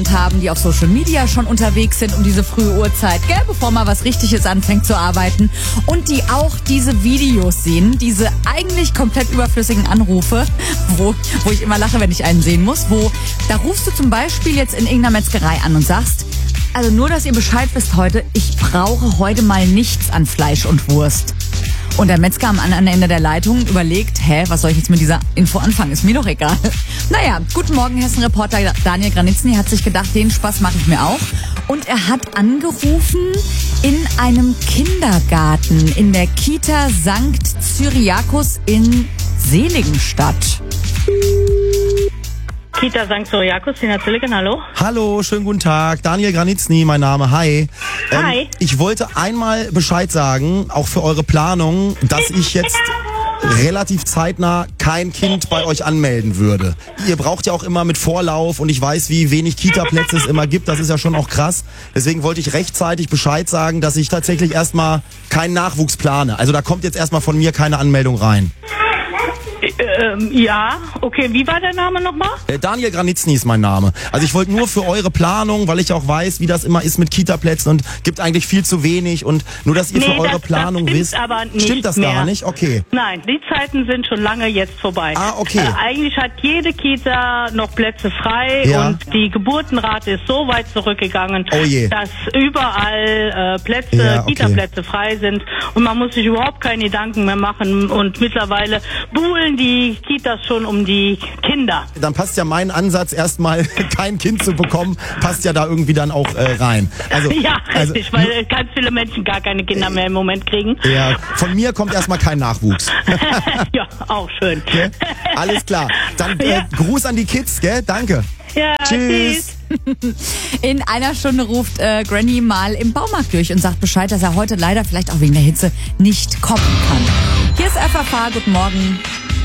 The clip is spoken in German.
haben, die auf Social Media schon unterwegs sind um diese frühe Uhrzeit, gell, bevor mal was Richtiges anfängt zu arbeiten und die auch diese Videos sehen, diese eigentlich komplett überflüssigen Anrufe, wo ich immer lache, wenn ich einen sehen muss, da rufst du zum Beispiel jetzt in irgendeiner Metzgerei an und sagst, also nur, dass ihr Bescheid wisst heute, ich brauche heute mal nichts an Fleisch und Wurst. Und der Metzger am anderen Ende der Leitung überlegt, was soll ich jetzt mit dieser Info anfangen? Ist mir doch egal. Naja, guten Morgen, Hessen-Reporter Daniel Granitzny hat sich gedacht, den Spaß mache ich mir auch. Und er hat angerufen in einem Kindergarten in der Kita St. Cyriakus in Seligenstadt. Kita St. Cyriakus, Tina Zilligan, hallo. Hallo, schönen guten Tag. Daniel Granitzny, mein Name. Hi. Hi. Ich wollte einmal Bescheid sagen, auch für eure Planung, dass ich jetzt relativ zeitnah kein Kind bei euch anmelden würde. Ihr braucht ja auch immer mit Vorlauf und ich weiß, wie wenig Kita-Plätze es immer gibt. Das ist ja schon auch krass. Deswegen wollte ich rechtzeitig Bescheid sagen, dass ich tatsächlich erstmal keinen Nachwuchs plane. Also da kommt jetzt erstmal von mir keine Anmeldung rein. Ja, okay, wie war der Name nochmal? Daniel Granitzny ist mein Name. Also ich wollte nur für eure Planung, weil ich auch weiß, wie das immer ist mit Kita-Plätzen und gibt eigentlich viel zu wenig und nur, dass ihr für eure Planung wisst. Aber nicht stimmt das mehr. Gar nicht? Okay. Nein, die Zeiten sind schon lange jetzt vorbei. Ah, okay. Eigentlich hat jede Kita noch Plätze frei und die Geburtenrate ist so weit zurückgegangen, dass überall Kita-Plätze frei sind und man muss sich überhaupt keine Gedanken mehr machen und mittlerweile buhlen die Kitas schon um die Kinder. Dann passt ja mein Ansatz, erstmal kein Kind zu bekommen, passt ja da irgendwie dann auch rein. Also, ja, richtig, weil ganz viele Menschen gar keine Kinder mehr im Moment kriegen. Ja, von mir kommt erstmal kein Nachwuchs. Ja, auch schön. Okay? Alles klar. Dann Gruß an die Kids, gell? Danke. Ja, tschüss. In einer Stunde ruft Granny mal im Baumarkt durch und sagt Bescheid, dass er heute leider vielleicht auch wegen der Hitze nicht kommen kann. Hier ist FFH, guten Morgen.